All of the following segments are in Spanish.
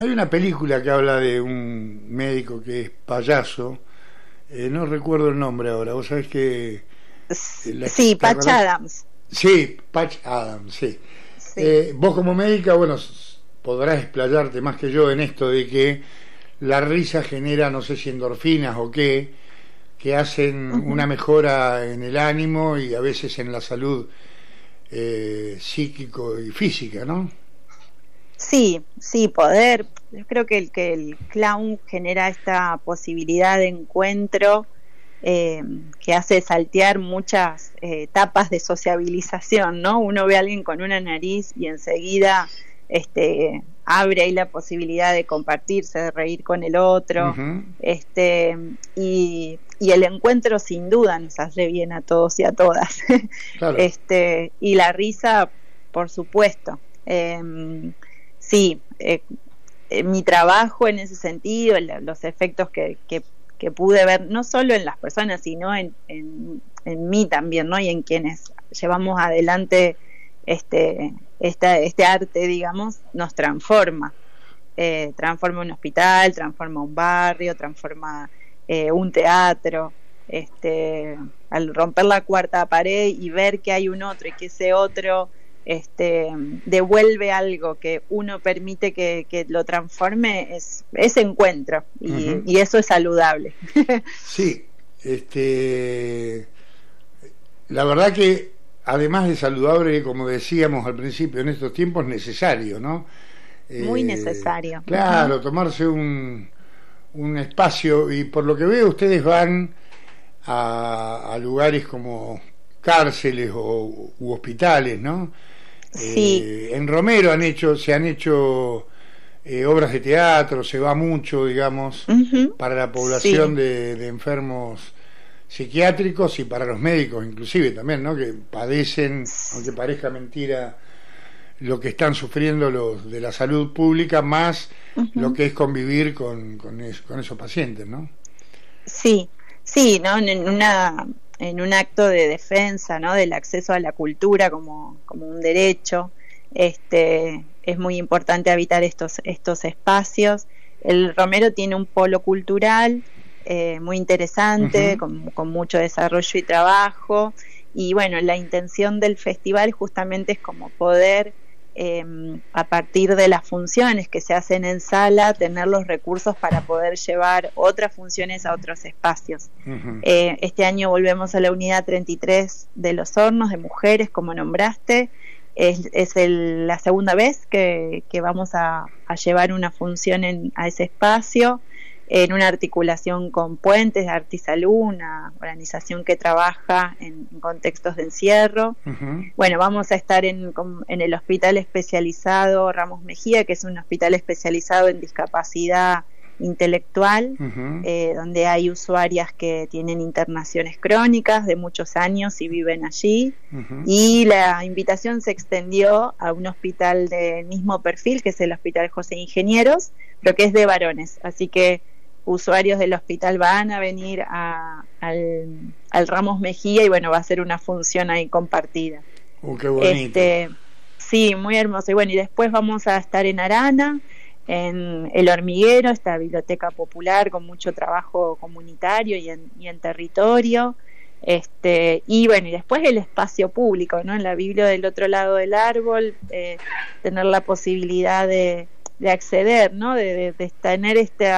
Hay una película que habla de un médico que es payaso, no recuerdo el nombre ahora, vos sabés que... Sí, ¿te Patch acordás? Adams. Sí, Patch Adams, sí. Sí. Vos como médica, bueno, podrás explayarte más que yo en esto de que la risa genera, no sé si endorfinas o qué, que hacen una Ujú. mejora en el ánimo y a veces en la salud psíquico y física, ¿no? Sí, sí, poder. Yo creo que el clown genera esta posibilidad de encuentro eh, que hace saltear muchas etapas de sociabilización, ¿no? Uno ve a alguien con una nariz y enseguida abre ahí la posibilidad de compartirse, de reír con el otro, Ujú, y el encuentro sin duda nos hace bien a todos y a todas. claro. Y la risa, por supuesto. Sí, mi trabajo en ese sentido, los efectos que pude ver, no solo en las personas, sino en mí también, ¿no? Y en quienes llevamos adelante este arte, digamos, nos transforma. Transforma un hospital, transforma un barrio, transforma un teatro. Al romper la cuarta pared y ver que hay un otro y que ese otro devuelve algo que uno permite que lo transforme, es ese encuentro, Ujú. y eso es saludable. Sí, la verdad que además de saludable, como decíamos al principio, en estos tiempos necesario, ¿no? Muy necesario. Uh-huh. Claro, tomarse un espacio y por lo que veo ustedes van a lugares como cárceles u hospitales, ¿no? Sí. En Romero se han hecho obras de teatro, se va mucho, digamos, Uh-huh. para la población Sí. de enfermos psiquiátricos y para los médicos inclusive también, ¿no? Que padecen, aunque parezca mentira, lo que están sufriendo los de la salud pública, más lo Uh-huh. que es convivir con esos pacientes, ¿no? Sí, sí, ¿no? En un acto de defensa, ¿no? Del acceso a la cultura como un derecho, es muy importante habitar estos espacios. El Romero tiene un polo cultural muy interesante, Uh-huh, con mucho desarrollo y trabajo. Y bueno, la intención del festival justamente es como poder, eh, a partir de las funciones que se hacen en sala, tener los recursos para poder llevar otras funciones a otros espacios. uh-huh. Este año volvemos a la unidad 33 de Los Hornos, de mujeres, como nombraste. La segunda vez que vamos a llevar una función a ese espacio, en una articulación con Puentes, Artisalú, una organización que trabaja en contextos de encierro. Uh-huh. Bueno, vamos a estar en el hospital especializado Ramos Mejía, que es un hospital especializado en discapacidad intelectual, Uh-huh. donde hay usuarias que tienen internaciones crónicas de muchos años y viven allí. Uh-huh. Y la invitación se extendió a un hospital del mismo perfil, que es el Hospital José Ingenieros, pero que es de varones. Así que usuarios del hospital van a venir al Ramos Mejía, y bueno, va a ser una función ahí compartida. Qué bonito. Sí, muy hermoso. Y bueno, y después vamos a estar en Arana, en El Hormiguero, esta biblioteca popular con mucho trabajo comunitario y en territorio. Y bueno, y después el espacio público, ¿no? En la Biblia del otro lado del árbol, tener la posibilidad de acceder, ¿no? De tener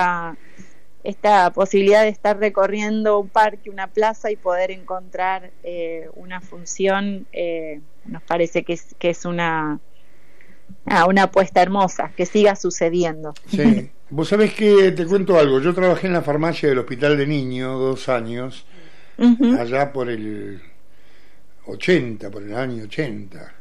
esta posibilidad de estar recorriendo un parque, una plaza, y poder encontrar una función, nos parece que es una apuesta hermosa, que siga sucediendo. Sí. Vos sabés que te cuento algo. Yo trabajé en la farmacia del Hospital de Niños 2 años, Uh-huh. allá por el 80, por el año 80,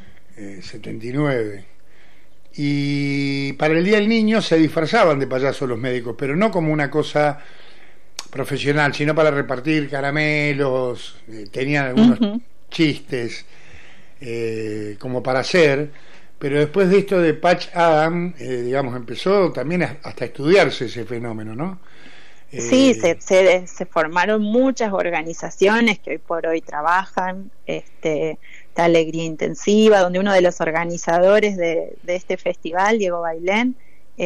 79. Y para el Día del Niño se disfrazaban de payasos los médicos, pero no como una cosa profesional, sino para repartir caramelos, tenían algunos Uh-huh. chistes como para hacer, pero después de esto de Patch Adam, digamos, empezó también hasta a estudiarse ese fenómeno, ¿no? Sí, Eh, se formaron muchas organizaciones que hoy por hoy trabajan, esta Alegría Intensiva, donde uno de los organizadores de este festival, Diego Bailén,